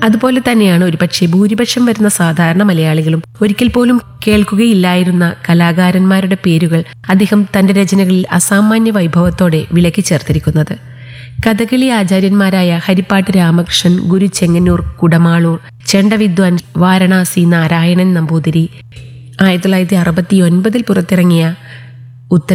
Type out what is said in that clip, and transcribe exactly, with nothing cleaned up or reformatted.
അതുപോലെ തന്നെയാണ് ഒരുപക്ഷെ ഭൂരിപക്ഷം വരുന്ന സാധാരണ മലയാളികളും ഒരിക്കൽ പോലും കേൾക്കുകയില്ലായിരുന്ന കലാകാരന്മാരുടെ പേരുകൾ അദ്ദേഹം തന്റെ രചനകളിൽ അസാമാന്യ വൈഭവത്തോടെ വിളക്കി ചേർത്തിരിക്കുന്നത്. കഥകളി ആചാര്യന്മാരായ ഹരിപ്പാട്ട് രാമകൃഷ്ണൻ, ഗുരു ചെങ്ങന്നൂർ കുടമാളൂർ, ചെണ്ടവിദ്വാൻ വാരണാസി നാരായണൻ നമ്പൂതിരി, ആയിരത്തി തൊള്ളായിരത്തി അറുപത്തി ഒൻപതിൽ പുറത്തിറങ്ങിയ ഉത്തര